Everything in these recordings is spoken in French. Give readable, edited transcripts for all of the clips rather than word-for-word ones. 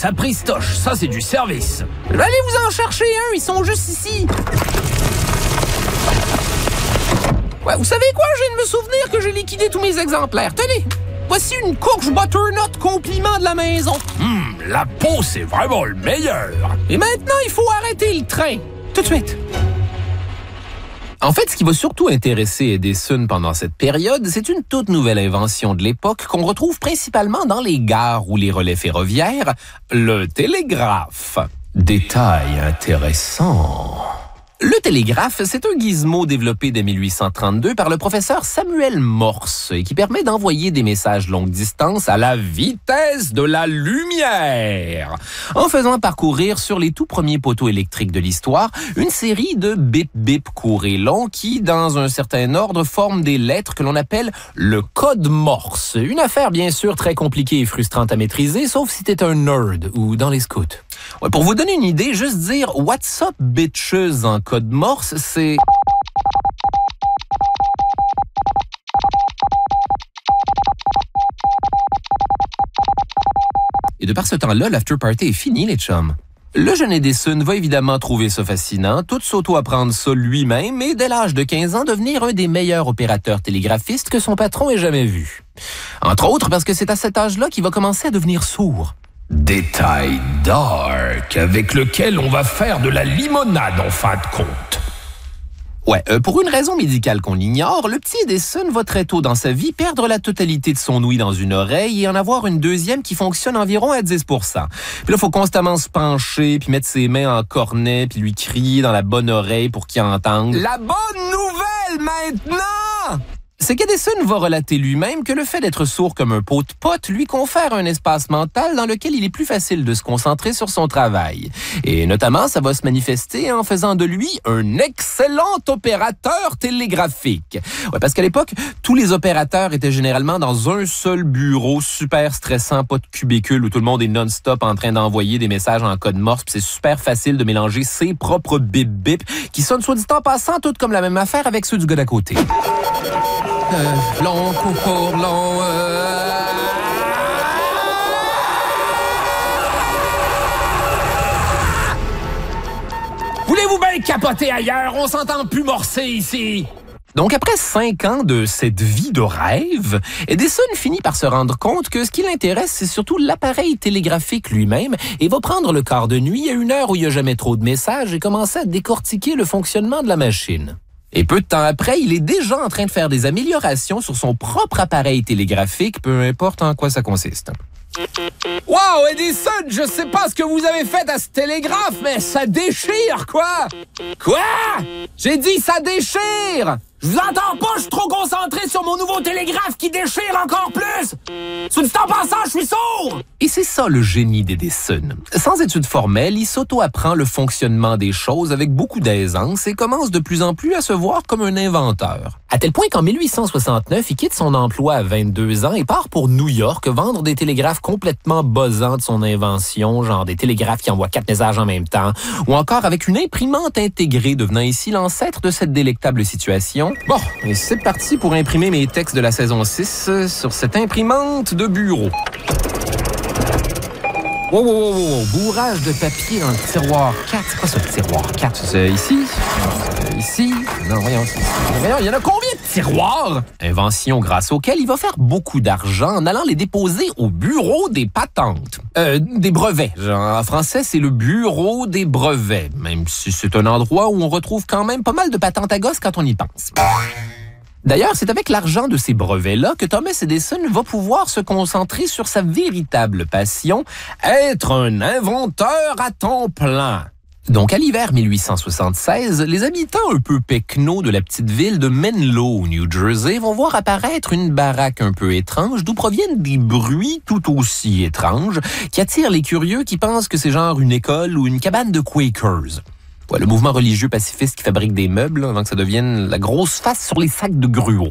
ça pristoche, ça c'est du service. Allez vous en chercher un, ils sont juste ici. Ouais, vous savez quoi? Je viens de me souvenir que j'ai liquidé tous mes exemplaires. Tenez, voici une courge butternut compliment de la maison. La peau, c'est vraiment le meilleur. Et maintenant, il faut arrêter le train. Tout de suite. En fait, ce qui va surtout intéresser Edison pendant cette période, c'est une toute nouvelle invention de l'époque qu'on retrouve principalement dans les gares ou les relais ferroviaires, le télégraphe. Détail intéressant. Le télégraphe, c'est un gizmo développé dès 1832 par le professeur Samuel Morse et qui permet d'envoyer des messages longue distance à la vitesse de la lumière, en faisant parcourir sur les tout premiers poteaux électriques de l'histoire une série de bip-bip courts et longs qui, dans un certain ordre, forment des lettres que l'on appelle le code Morse. Une affaire bien sûr très compliquée et frustrante à maîtriser, sauf si t'es un nerd ou dans les scouts. Ouais, pour vous donner une idée, juste dire « What's up, bitches » en code Morse, c'est... Et de par ce temps-là, l'after-party est fini, les chums. Le jeune Edison va évidemment trouver ça fascinant, tout s'auto-apprendre ça lui-même et dès l'âge de 15 ans devenir un des meilleurs opérateurs télégraphistes que son patron ait jamais vu. Entre autres parce que c'est à cet âge-là qu'il va commencer à devenir sourd. Détail dark avec lequel on va faire de la limonade en fin de compte. Ouais, pour une raison médicale qu'on ignore, le petit Edison va très tôt dans sa vie perdre la totalité de son ouïe dans une oreille et en avoir une deuxième qui fonctionne environ à 10%. Puis là, il faut constamment se pencher, puis mettre ses mains en cornet, puis lui crier dans la bonne oreille pour qu'il entende. La bonne nouvelle maintenant! C'est qu'Edison va relater lui-même que le fait d'être sourd comme un pot de pote lui confère un espace mental dans lequel il est plus facile de se concentrer sur son travail. Et notamment, ça va se manifester en faisant de lui un excellent opérateur télégraphique. Ouais, parce qu'à l'époque, tous les opérateurs étaient généralement dans un seul bureau super stressant, pas de cubicule où tout le monde est non-stop en train d'envoyer des messages en code Morse. Puis c'est super facile de mélanger ses propres bip-bip qui sonnent soit dit en passant toutes comme la même affaire avec ceux du gars d'à côté. Long, court, long, Voulez-vous bien capoter ailleurs? On s'entend plus morcer ici. Donc, après 5 ans de cette vie de rêve, Edison finit par se rendre compte que ce qui l'intéresse, c'est surtout l'appareil télégraphique lui-même et va prendre le quart de nuit à une heure où il n'y a jamais trop de messages et commencer à décortiquer le fonctionnement de la machine. Et peu de temps après, il est déjà en train de faire des améliorations sur son propre appareil télégraphique, peu importe en quoi ça consiste. Wow, Edison, je sais pas ce que vous avez fait à ce télégraphe, mais ça déchire, quoi! Quoi? J'ai dit ça déchire! Je vous entends pas, je suis trop concentré sur mon nouveau télégraphe qui déchire encore plus! Sous le temps passant, je suis sourd! Et c'est ça le génie d'Edison. Sans études formelles, il s'auto-apprend le fonctionnement des choses avec beaucoup d'aisance et commence de plus en plus à se voir comme un inventeur. À tel point qu'en 1869, il quitte son emploi à 22 ans et part pour New York vendre des télégraphes complètement buzzants de son invention, genre des télégraphes qui envoient 4 messages en même temps, ou encore avec une imprimante intégrée devenant ici l'ancêtre de cette délectable situation. Bon, et c'est parti pour imprimer mes textes de la saison 6 sur cette imprimante de bureau. Wow. Bourrage de papier dans le tiroir 4. C'est quoi ça, le tiroir 4? C'est ici? Ici? Non, voyons, il y en a combien de tiroirs? Invention grâce auquel il va faire beaucoup d'argent en allant les déposer au bureau des patentes. Des brevets. Genre, en français, c'est le bureau des brevets, même si c'est un endroit où on retrouve quand même pas mal de patentes à gosse quand on y pense. D'ailleurs, c'est avec l'argent de ces brevets-là que Thomas Edison va pouvoir se concentrer sur sa véritable passion, être un inventeur à temps plein. Donc, à l'hiver 1876, les habitants un peu pecnos de la petite ville de Menlo, au New Jersey, vont voir apparaître une baraque un peu étrange d'où proviennent des bruits tout aussi étranges qui attirent les curieux qui pensent que c'est genre une école ou une cabane de Quakers. Ouais, le mouvement religieux pacifiste qui fabrique des meubles avant que ça devienne la grosse face sur les sacs de gruau.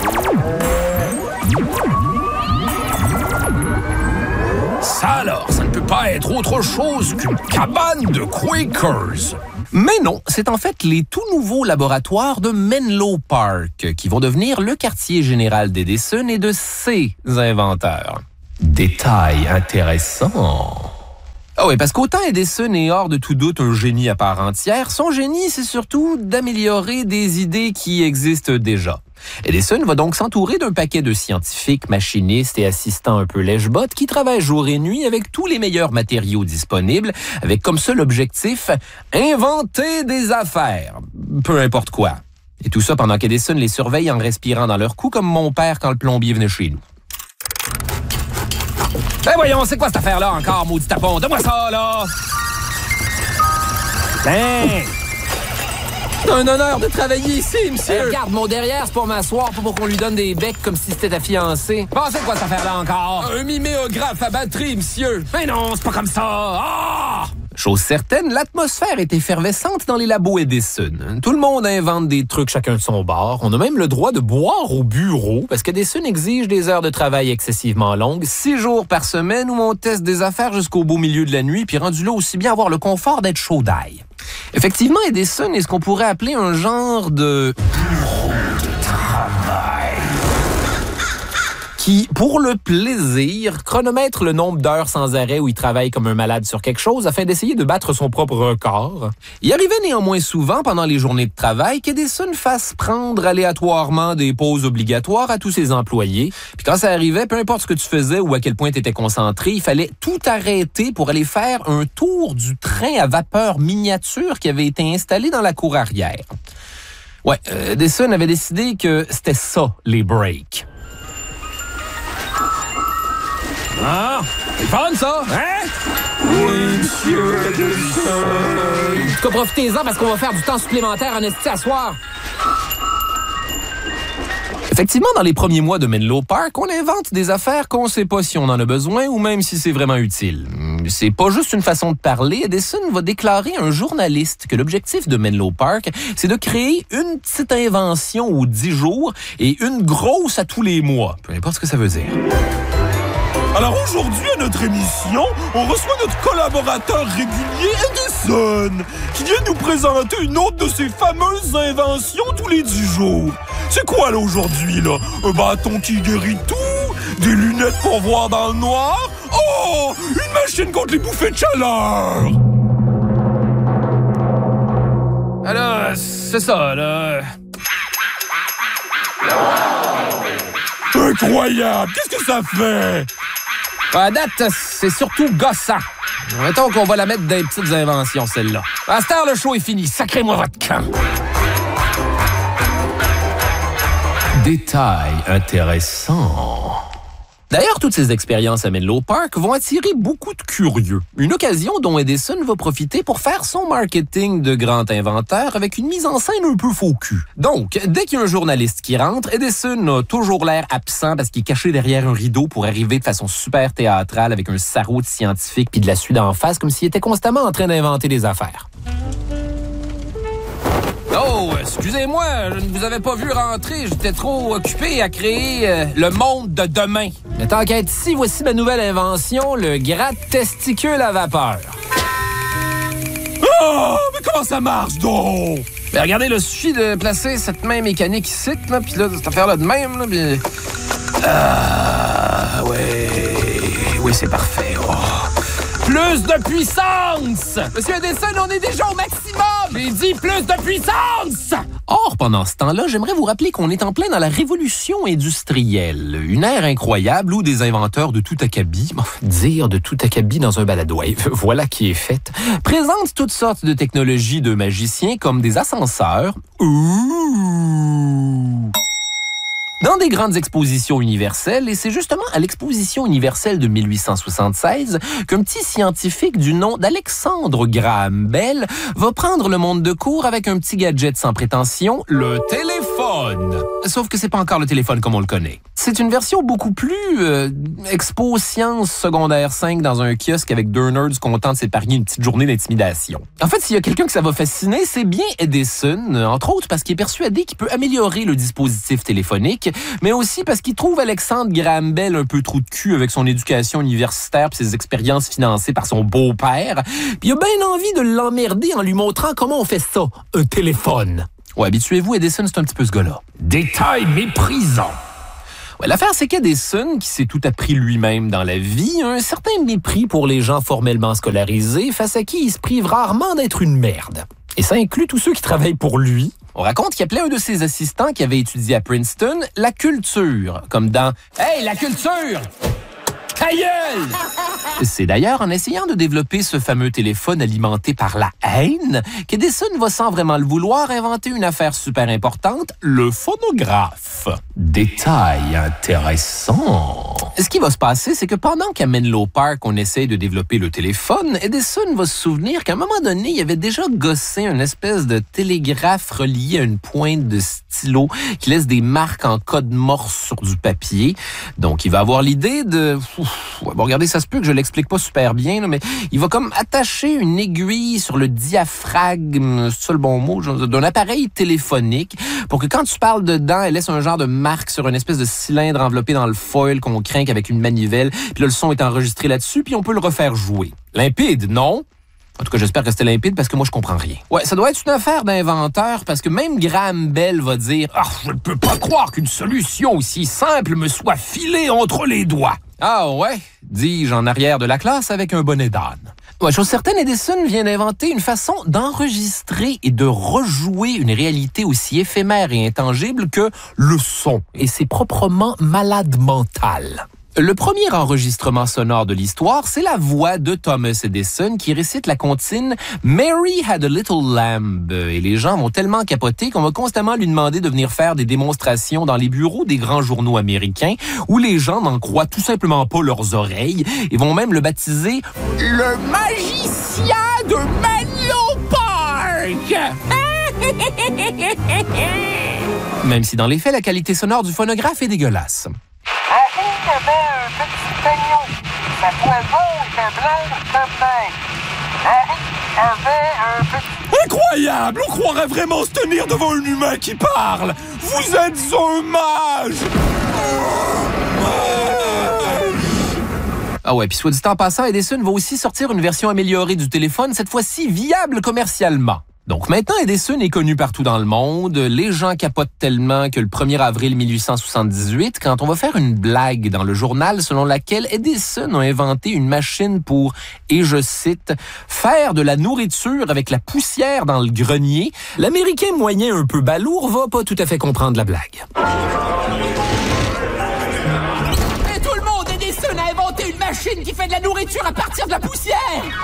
Ça alors, ça ne peut pas être autre chose qu'une cabane de Quakers. Mais non, c'est en fait les tout nouveaux laboratoires de Menlo Park qui vont devenir le quartier général d'Edison et de ses inventeurs. Détail intéressant. Oui, parce qu'autant Edison est hors de tout doute un génie à part entière, son génie, c'est surtout d'améliorer des idées qui existent déjà. Edison va donc s'entourer d'un paquet de scientifiques, machinistes et assistants un peu lèche-bottes qui travaillent jour et nuit avec tous les meilleurs matériaux disponibles, avec comme seul objectif, inventer des affaires. Peu importe quoi. Et tout ça pendant qu'Edison les surveille en respirant dans leur cou comme mon père quand le plombier venait chez nous. Ben voyons, c'est quoi cette affaire-là encore, maudit tapon? Donne-moi ça, là! Ben! C'est un honneur de travailler ici, monsieur! Regarde, mon derrière, c'est pour m'asseoir, pas pour qu'on lui donne des becs comme si c'était ta fiancée. Bon, c'est quoi cette affaire-là encore? Un miméographe à batterie, monsieur! Mais non, c'est pas comme ça! Ah! Chose certaine, l'atmosphère est effervescente dans les labos Edison. Tout le monde invente des trucs chacun de son bord. On a même le droit de boire au bureau parce qu'Edison exige des heures de travail excessivement longues, 6 jours par semaine où on teste des affaires jusqu'au beau milieu de la nuit, puis rendu là aussi bien avoir le confort d'être chaud d'ail. Effectivement, Edison est ce qu'on pourrait appeler un genre de bureau de travail qui, pour le plaisir, chronomètre le nombre d'heures sans arrêt où il travaille comme un malade sur quelque chose afin d'essayer de battre son propre record. Il arrivait néanmoins souvent pendant les journées de travail qu'Edison fasse prendre aléatoirement des pauses obligatoires à tous ses employés. Puis quand ça arrivait, peu importe ce que tu faisais ou à quel point tu étais concentré, il fallait tout arrêter pour aller faire un tour du train à vapeur miniature qui avait été installé dans la cour arrière. Ouais, Edison avait décidé que c'était ça, les breaks. Ah, c'est fun, ça, hein? Oui, monsieur Edison. En tout cas, profitez-en parce qu'on va faire du temps supplémentaire en esti à soir. Effectivement, dans les premiers mois de Menlo Park, on invente des affaires qu'on sait pas si on en a besoin ou même si c'est vraiment utile. C'est pas juste une façon de parler. Edison va déclarer à un journaliste que l'objectif de Menlo Park, c'est de créer une petite invention aux 10 jours et une grosse à tous les mois. Peu importe ce que ça veut dire. Alors aujourd'hui, à notre émission, on reçoit notre collaborateur régulier, Edison, qui vient nous présenter une autre de ses fameuses inventions tous les 10 jours. C'est quoi, là, aujourd'hui, là? Un bâton qui guérit tout? Des lunettes pour voir dans le noir? Oh! Une machine contre les bouffées de chaleur! Alors, c'est ça, là. Incroyable! Qu'est-ce que ça fait? À date, c'est surtout gossant. Mettons qu'on va la mettre dans les petites inventions, celle-là. À cette heure, le show est fini. Sacrez-moi votre camp. Détail intéressant. D'ailleurs, toutes ces expériences à Menlo Park vont attirer beaucoup de curieux. Une occasion dont Edison va profiter pour faire son marketing de grand inventeur avec une mise en scène un peu faux cul. Donc, dès qu'il y a un journaliste qui rentre, Edison a toujours l'air absent parce qu'il est caché derrière un rideau pour arriver de façon super théâtrale avec un sarrau de scientifique puis de la suie d'en face comme s'il était constamment en train d'inventer des affaires. Oh, excusez-moi, je ne vous avais pas vu rentrer. J'étais trop occupé à créer le monde de demain. Mais tant qu'à être ici, voici ma nouvelle invention, le gratte-testicule à vapeur. Oh, mais comment ça marche, donc? Ben, regardez, il suffit de placer cette main mécanique ici, là, puis là, cette affaire-là de même, là, puis... Oui, c'est parfait, oh. Plus de puissance! Monsieur Edison, on est déjà au maximum! J'ai dit plus de puissance! Or, pendant ce temps-là, j'aimerais vous rappeler qu'on est en plein dans la révolution industrielle. Une ère incroyable où des inventeurs de tout acabit, dire de tout acabit dans un balado-wave, voilà qui est fait, présentent toutes sortes de technologies de magiciens comme des ascenseurs. Ouh! Dans des grandes expositions universelles, et c'est justement à l'exposition universelle de 1876 qu'un petit scientifique du nom d'Alexandre Graham Bell va prendre le monde de court avec un petit gadget sans prétention, le téléphone. Sauf que c'est pas encore le téléphone comme on le connaît. C'est une version beaucoup plus expo science secondaire 5 dans un kiosque avec 2 nerds contents de s'épargner une petite journée d'intimidation. En fait, s'il y a quelqu'un que ça va fasciner, c'est bien Edison, entre autres parce qu'il est persuadé qu'il peut améliorer le dispositif téléphonique, mais aussi parce qu'il trouve Alexandre Graham Bell un peu trou de cul avec son éducation universitaire et ses expériences financées par son beau-père. Puis il a bien envie de l'emmerder en lui montrant comment on fait ça, un téléphone. Ouais, habituez-vous, Edison, c'est un petit peu ce gars-là. Détail méprisant. Ouais, l'affaire, c'est qu'Edison, qui s'est tout appris lui-même dans la vie, a un certain mépris pour les gens formellement scolarisés, face à qui il se prive rarement d'être une merde. Et ça inclut tous ceux qui travaillent pour lui. On raconte qu'il appelait un de ses assistants qui avait étudié à Princeton la culture, comme dans « Hey, la culture! Ta gueule! » C'est d'ailleurs en essayant de développer ce fameux téléphone alimenté par la haine qu'Edison va, sans vraiment le vouloir, inventer une affaire super importante, le phonographe. Détail intéressant. Ce qui va se passer, c'est que pendant qu'à Menlo Park, on essaye de développer le téléphone, Edison va se souvenir qu'à un moment donné, il avait déjà gossé une espèce de télégraphe relié à une pointe de stylo qui laisse des marques en code morse sur du papier. Donc, il va avoir l'idée de... Bon, regardez, ça se peut que je l'explique pas super bien, là, mais il va comme attacher une aiguille sur le diaphragme, c'est ça le bon mot, d'un appareil téléphonique pour que quand tu parles dedans, elle laisse un genre de marque sur une espèce de cylindre enveloppé dans le foil qu'on crinque avec une manivelle. Puis là, le son est enregistré là-dessus, puis on peut le refaire jouer. Limpide, non? En tout cas, j'espère que c'était limpide parce que moi, je comprends rien. Ouais, ça doit être une affaire d'inventeur parce que même Graham Bell va dire « Ah, je ne peux pas croire qu'une solution aussi simple me soit filée entre les doigts. » Ah ouais, dis-je en arrière de la classe avec un bonnet d'âne. Ouais, chose certaine, Edison vient d'inventer une façon d'enregistrer et de rejouer une réalité aussi éphémère et intangible que le son. Et c'est proprement malade mental. Le premier enregistrement sonore de l'histoire, c'est la voix de Thomas Edison qui récite la comptine « Mary had a little lamb ». Et les gens vont tellement capoter qu'on va constamment lui demander de venir faire des démonstrations dans les bureaux des grands journaux américains où les gens n'en croient tout simplement pas leurs oreilles et vont même le baptiser « le magicien de Menlo Park ». Même si dans les faits, la qualité sonore du phonographe est dégueulasse. Harry avait un petit agneau. Sa poison était blanche comme neige. Harry avait un petit... Incroyable! On croirait vraiment se tenir devant un humain qui parle! Vous êtes un mage! Ah ouais, puis soit dit en passant, Edison va aussi sortir une version améliorée du téléphone, cette fois-ci viable commercialement. Donc maintenant, Edison est connu partout dans le monde. Les gens capotent tellement que le 1er avril 1878, quand on va faire une blague dans le journal selon laquelle Edison a inventé une machine pour, et je cite, « faire de la nourriture avec la poussière dans le grenier », l'Américain moyen un peu balourd va pas tout à fait comprendre la blague. Et tout le monde, Edison a inventé une machine qui fait de la nourriture à partir de la poussière!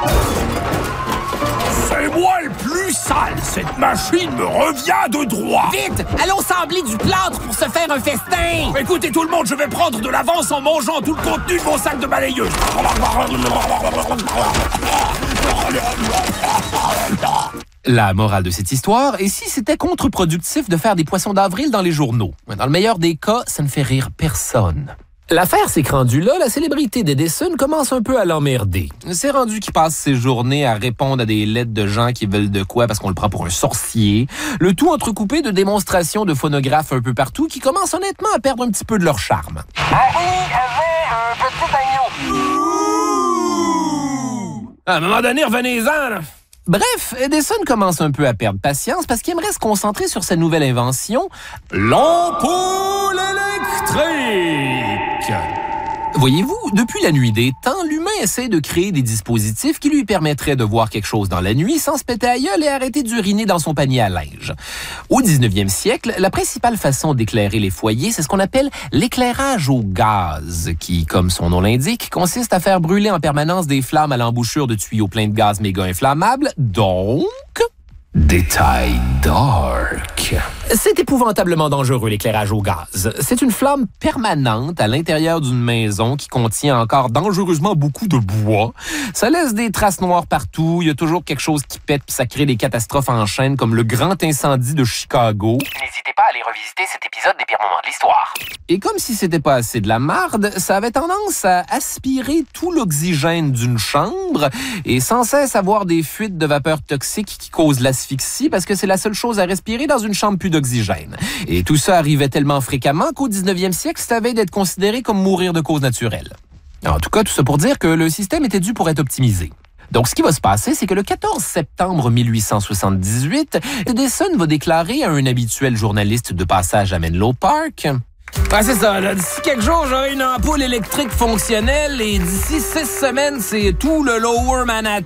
C'est moi le plus sale! Cette machine me revient de droit! Vite! Allons sembler du plâtre pour se faire un festin! Écoutez tout le monde, je vais prendre de l'avance en mangeant tout le contenu de mon sac de balayeuse! La morale de cette histoire est si c'était contre-productif de faire des poissons d'avril dans les journaux. Dans le meilleur des cas, ça ne fait rire personne. L'affaire, c'est que rendu là, la célébrité d'Edison commence un peu à l'emmerder. C'est rendu qu'il passe ses journées à répondre à des lettres de gens qui veulent de quoi parce qu'on le prend pour un sorcier. Le tout entrecoupé de démonstrations de phonographes un peu partout qui commencent honnêtement à perdre un petit peu de leur charme. Harry avait un petit agneau. À un moment donné, revenez-en, là! Bref, Edison commence un peu à perdre patience parce qu'il aimerait se concentrer sur sa nouvelle invention, l'ampoule électrique. Voyez-vous, depuis la nuit des temps, l'humain essaie de créer des dispositifs qui lui permettraient de voir quelque chose dans la nuit sans se péter à gueule et arrêter d'uriner dans son panier à linge. Au 19e siècle, la principale façon d'éclairer les foyers, c'est ce qu'on appelle l'éclairage au gaz, qui, comme son nom l'indique, consiste à faire brûler en permanence des flammes à l'embouchure de tuyaux pleins de gaz méga inflammables, donc... Détail dark. C'est épouvantablement dangereux, l'éclairage au gaz. C'est une flamme permanente à l'intérieur d'une maison qui contient encore dangereusement beaucoup de bois. Ça laisse des traces noires partout, il y a toujours quelque chose qui pète puis ça crée des catastrophes en chaîne comme le grand incendie de Chicago. N'hésitez pas à aller revisiter cet épisode des pires moments de l'histoire. Et comme si c'était pas assez de la marde, ça avait tendance à aspirer tout l'oxygène d'une chambre et sans cesse avoir des fuites de vapeur toxiques qui causent l'asphyxie parce que c'est la seule chose à respirer dans une chambre plus d'oxygène. Et tout ça arrivait tellement fréquemment qu'au 19e siècle, ça avait d'être considéré comme mourir de cause naturelle. En tout cas, tout ça pour dire que le système était dû pour être optimisé. Donc, ce qui va se passer, c'est que le 14 septembre 1878, Edison va déclarer à un habituel journaliste de passage à Menlo Park Ah, c'est ça, là. D'ici quelques jours, j'aurai une ampoule électrique fonctionnelle et d'ici 6 semaines, c'est tout le Lower Manhattan